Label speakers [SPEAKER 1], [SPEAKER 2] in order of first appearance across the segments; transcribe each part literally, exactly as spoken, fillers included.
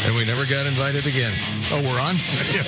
[SPEAKER 1] And we never got invited again. Oh, we're on?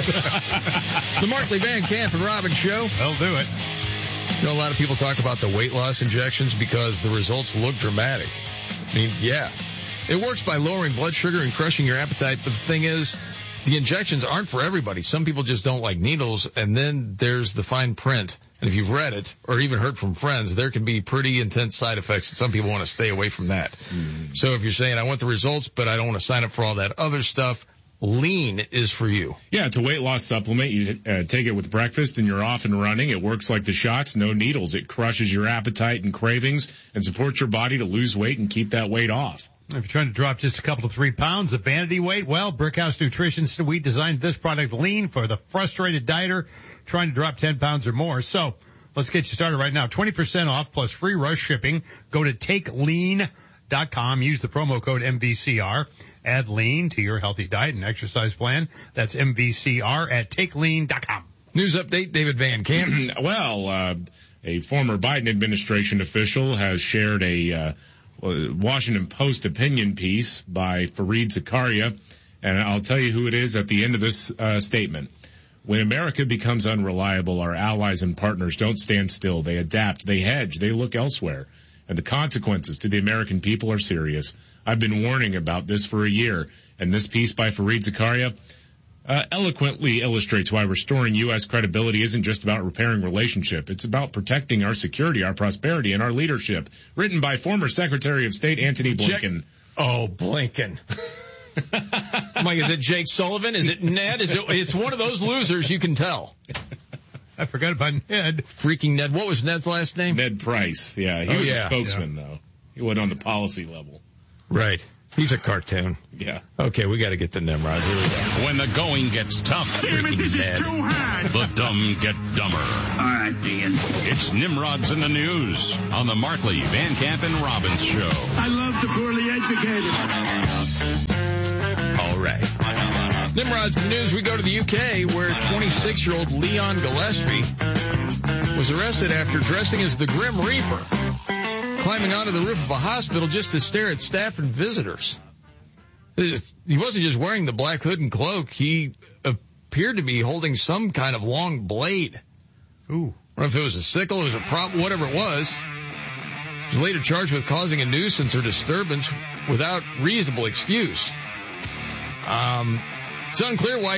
[SPEAKER 1] The Markley, Van Camp, and Robbins Show.
[SPEAKER 2] They'll do it.
[SPEAKER 1] You know, a lot of people talk about the weight loss injections because the results look dramatic. I mean, yeah. It works by lowering blood sugar and crushing your appetite, but the thing is, the injections aren't for everybody. Some people just don't like needles, and then there's the fine print. And if you've read it or even heard from friends, there can be pretty intense side effects, and some people want to stay away from that. Mm. So if you're saying, I want the results, but I don't want to sign up for all that other stuff, Lean is for you.
[SPEAKER 3] Yeah, it's a weight loss supplement. You uh, take it with breakfast and you're off and running. It works like the shots, no needles. It crushes your appetite and cravings and supports your body to lose weight and keep that weight off.
[SPEAKER 2] If you're trying to drop just a couple to three pounds of vanity weight, well, Brickhouse Nutrition, we designed this product, Lean, for the frustrated dieter trying to drop ten pounds or more. So let's get you started right now. twenty percent off plus free rush shipping. Go to take lean dot com. Use the promo code M V C R. Add Lean to your healthy diet and exercise plan. That's M V C R at take lean dot com.
[SPEAKER 1] News update, David Van Camp.
[SPEAKER 3] Well, uh, a former Biden administration official has shared a uh, Washington Post opinion piece by Fareed Zakaria, and I'll tell you who it is at the end of this uh, statement. When America becomes unreliable, our allies and partners don't stand still. They adapt, they hedge, they look elsewhere. And the consequences to the American people are serious. I've been warning about this for a year, and this piece by Fareed Zakaria uh, eloquently illustrates why restoring U S credibility isn't just about repairing relationship. It's about protecting our security, our prosperity, and our leadership. Written by former Secretary of State Antony Blinken.
[SPEAKER 1] Oh, Blinken. Mike, is it Jake Sullivan? Is it Ned? Is it? It's one of those losers, you can tell.
[SPEAKER 2] I forgot about Ned.
[SPEAKER 1] Freaking Ned. What was Ned's last name?
[SPEAKER 3] Ned Price. Yeah, he
[SPEAKER 1] oh,
[SPEAKER 3] was
[SPEAKER 1] yeah.
[SPEAKER 3] a spokesman,
[SPEAKER 1] yeah.
[SPEAKER 3] though. He wasn't on the policy level.
[SPEAKER 1] Right. He's a cartoon.
[SPEAKER 3] Yeah.
[SPEAKER 1] Okay, we got to get the Nimrod. Here we go.
[SPEAKER 4] When the going gets tough,
[SPEAKER 5] damn it, this
[SPEAKER 4] Ned,
[SPEAKER 5] is too hard.
[SPEAKER 4] The dumb get dumber.
[SPEAKER 5] All right, Dean.
[SPEAKER 4] It's Nimrod's in the News on the Markley, Van Camp, and Robbins Show.
[SPEAKER 5] I love the poorly educated.
[SPEAKER 1] All right. Nimrod's in the News. We go to the U K where twenty-six-year-old Leon Gillespie was arrested after dressing as the Grim Reaper, climbing onto the roof of a hospital just to stare at staff and visitors. He wasn't just wearing the black hood and cloak. He appeared to be holding some kind of long blade.
[SPEAKER 2] Ooh.
[SPEAKER 1] I don't know if it was a sickle, it was a prop, whatever it was. He was later charged with causing a nuisance or disturbance without reasonable excuse. Um, it's unclear why